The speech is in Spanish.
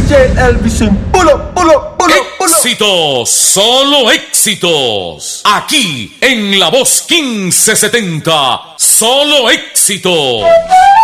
DJ Elvisin. Pulo, pulo, pulo, pulo. Éxitos, solo éxitos. Aquí en La Voz 1570, solo éxitos.